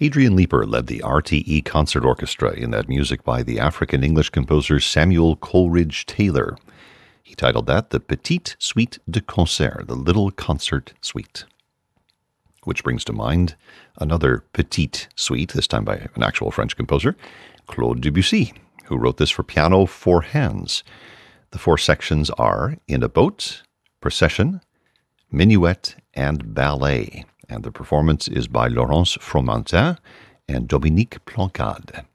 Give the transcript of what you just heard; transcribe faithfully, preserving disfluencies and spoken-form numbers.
Adrian Leeper led the R T E Concert Orchestra in that music by the African-English composer Samuel Coleridge Taylor. He titled that the Petite Suite de Concert, the Little Concert Suite. Which brings to mind another Petite Suite, this time by an actual French composer, Claude Debussy, who wrote this for piano, four hands. The four sections are In a Boat, Procession, Minuet, and Ballet. And the performance is by Laurence Fromentin and Dominique Plancade.